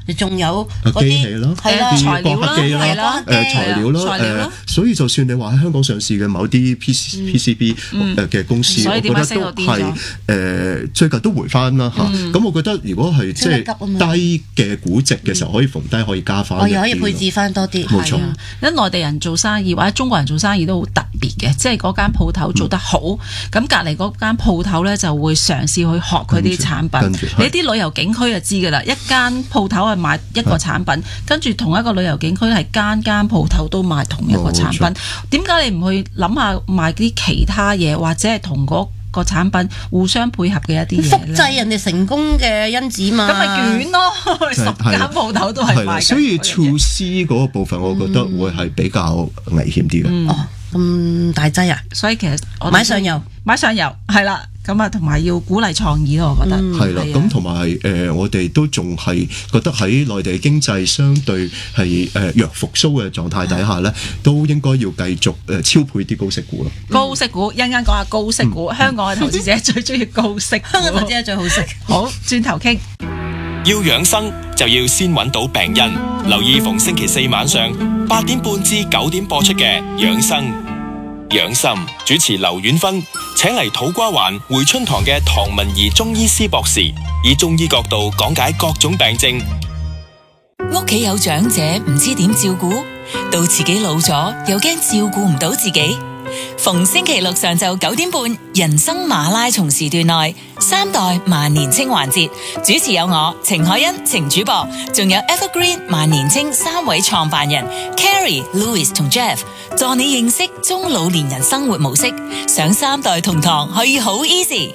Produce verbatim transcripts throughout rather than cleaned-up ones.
仲有嗰啲係啦材料啦，係啦， 誒材料啦，誒，所以就算你話喺香港上市嘅某啲 P C B 誒嘅公司，我覺得都係誒最近都回翻啦嚇。咁我覺得如果係即係低嘅估值嘅時候，可以逢低可以加翻， 我又可以配置翻多啲。 冇錯， 因為內地人做生意或者中國人做生意都好特別嘅，即係嗰間鋪頭做得好，咁隔離嗰間鋪頭咧就會嘗試去學佢啲產品。你啲旅遊景區就知㗎啦，一間鋪頭係賣一個產品，跟住同一個旅遊景區係間間鋪頭都賣同一個產品。點解你唔去諗下賣啲其他嘢，或者係同嗰個產品互相配合嘅一啲嘢？ 複製人哋成功嘅因子嘛， 咁咪捲咯，十間鋪頭都係賣。 所以措施嗰個部分，我覺得會係比較危險啲嘅。 嗯、哦，咁大劑啊！ 所以其實我買上游， 買上游係啦。咁啊，同埋要鼓勵創意咯，我覺得係啦。咁同埋誒，我哋都仲係覺得喺內地經濟相對係誒弱復甦嘅狀態底下咧，都應該要繼續誒超配啲高息股咯。 高息股，一陣間講下高息股。香港嘅投資者最中意高息股， 香港投資者最好食。 好，轉頭傾。 要養生就要先揾到病因，留意逢星期四晚上八點半至九點播出嘅養生。養心主持劉婉芬請嚟土瓜灣匯春堂嘅唐文儀中醫師博士，以中醫角度講解各種病症。 屋企有長者唔知點照顧，到自己老咗又驚照顧唔到自己。逢星期六上晝九點半，人生馬拉松時段內三代萬年青環節，主持有我程海欣、程主播，仲有 Evergreen 萬年青三位創辦人 Carrie、Louis 同 Jeff， 助你認識中老年人生活模式。上三代同堂可以好 easy。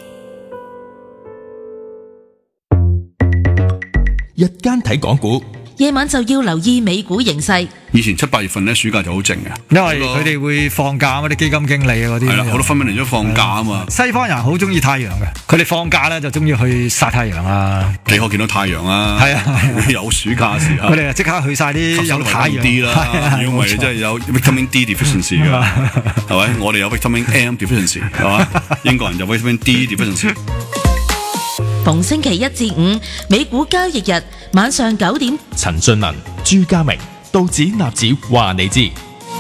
日間睇港股， 夜晚就要留意美股形勢。 以前七八月份咧，暑假就好靜嘅， 因為佢哋會放假，嗰啲基金經理啊嗰啲係啦，好多分分嚟咗放假啊嘛。 西方人好中意太陽嘅，佢哋放假咧就中意去曬太陽啊。 你可見到太陽啊？係啊，有暑假時啊， 佢哋即刻去晒啲有太陽啲啦。如果唔係，真係有 vitamin D deficiency 㗎，係咪？我哋有 vitamin M deficiency 係嘛？英國人就 vitamin D deficiency。 逢星期一至五美股交易日晚上九點， 陳俊文、朱家明、道指納指話你知。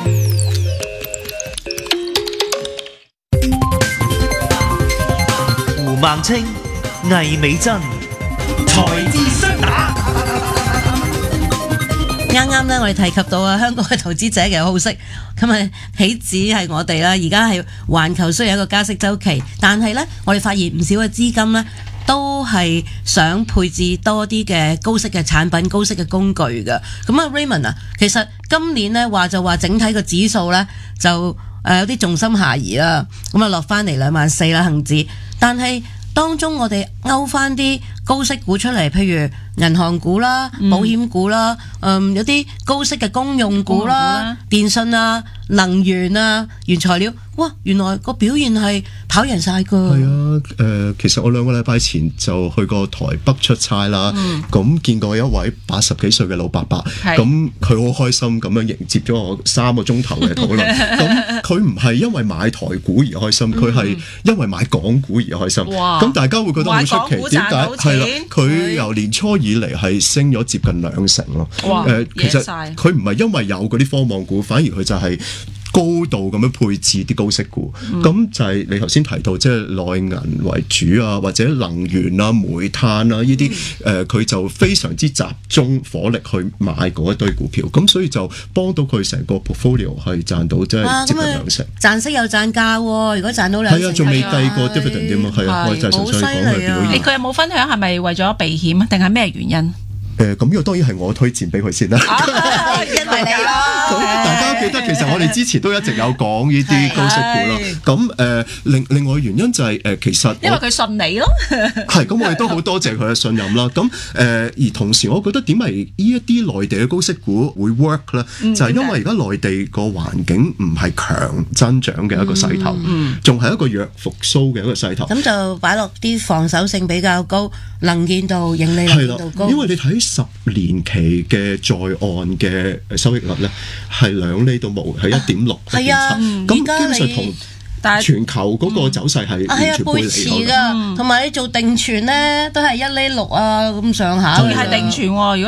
胡孟青、魏美珍，財智雙打。 啱啱咧，我哋提及到啊，香港嘅投資者嘅好識，咁啊豈止係我哋啦，而家係環球需要一個加息週期，但係咧，我哋發現唔少嘅資金咧，都係想配置多啲嘅高息嘅產品、高息嘅工具嘅。咁啊 Raymond 啊，其實今年咧話就話整體個指數咧就誒有啲重心下移啦，咁啊落翻嚟兩萬四啦恒指，但係當中我哋勾翻啲高息股出嚟，譬如銀行股啦、嗯、保險股啦，嗯，有啲高息嘅公用股啦、電信啊、能源啊、原材料，哇，原來個表現係跑贏晒噶。 係啊，誒、呃，其實我兩個禮拜前就去過台北出差啦，咁、嗯、見過一位八十幾歲嘅老伯伯，咁佢好開心咁樣迎接咗我三個鐘頭嘅討論。咁佢唔係因為買台股而開心，佢係因為買港股而開心。咁大家會覺得好出奇，點解？係啦，佢由年初以嚟係升咗接近兩成咯。誒、呃，其實佢唔係因為有嗰啲科網股，反而佢就係高度咁樣配置啲高息股。咁、嗯、就係你頭先提到，即係內銀為主啊，或者能源啊、煤炭啊呢啲，誒、嗯，佢、呃、就非常之集中火力去買嗰一堆股票。咁所以就幫到佢成個 portfolio 係賺到即係接近兩成。 賺息又賺價喎，如果賺到兩成， 係啊，仲未計過 dividend 點啊？係啊，我就係純粹講佢表現。 佢有冇分享係咪為咗避險啊？定係咩原因？ 誒咁呢個當然係我推薦俾佢先啦， 啊、因為你啦。 咁大家記得其實我哋之前都一直有講呢啲高息股啦。咁誒、呃、另另外原因就係、是、誒、呃、其實因為佢信你咯。 係咁，我哋都好多謝佢嘅信任啦。咁誒、呃、而同時，我覺得點解呢一啲內地嘅高息股會 work 咧、嗯？就係、是、因為而家內地個環境唔係強增長嘅一個勢頭，仲、嗯、係、嗯、一個弱復甦嘅一個勢頭。 咁就擺落啲防守性比較高、能見度、盈利能見度高。 因為你睇十年期嘅在岸嘅收益率咧，係兩厘都冇，係一點六。係啊，咁基本上同全球嗰個走勢係完全背離㗎。 同埋你做定存咧，都係一厘六啊咁上下。 仲要係定存喎，如果